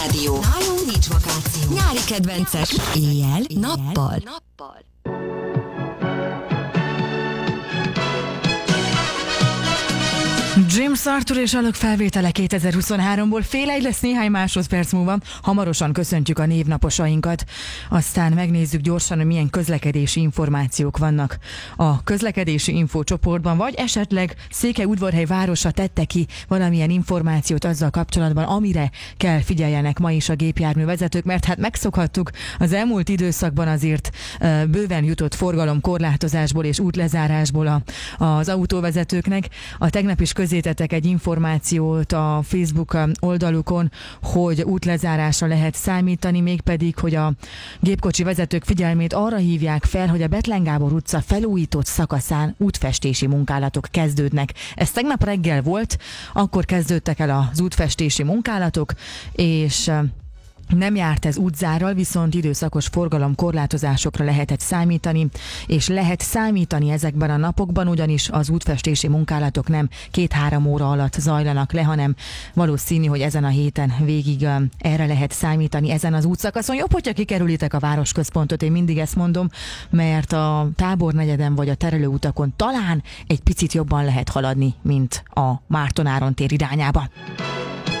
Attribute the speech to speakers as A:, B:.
A: Rádió. Nálunk nincs vakáció. Nyári kedvencek. Éjjel, nappal.
B: James Arthur és Alok felvétele 2023-ból fél egy lesz néhány másodperc múlva. Hamarosan köszöntjük a névnaposainkat. Aztán megnézzük gyorsan, hogy milyen közlekedési információk vannak a közlekedési infócsoportban, vagy esetleg Székelyudvarhely városa tette ki valamilyen információt azzal kapcsolatban, amire kell figyeljenek ma is a gépjárművezetők, mert hát megszokhattuk az elmúlt időszakban azért bőven jutott forgalomkorlátozásból és útlezárásból az autóvezetőknek. A tegnap is közzétettek egy információt a Facebook oldalukon, hogy útlezárásra lehet számítani, mégpedig, hogy a gépkocsi vezetők figyelmét arra hívják fel, hogy a Bethlen Gábor utca felújított szakaszán útfestési munkálatok kezdődnek. Ez tegnap reggel volt, akkor kezdődtek el az útfestési munkálatok, és nem járt ez útzárral, viszont időszakos forgalomkorlátozásokra lehetett számítani, és lehet számítani ezekben a napokban, ugyanis az útfestési munkálatok nem 2-3 óra alatt zajlanak le, hanem valószínű, hogy ezen a héten végig erre lehet számítani ezen az útszakaszon. Jobb, hogyha kikerülitek a városközpontot, én mindig ezt mondom, mert a Tábornegyeden vagy a terelőutakon talán egy picit jobban lehet haladni, mint a Márton Áron tér irányába.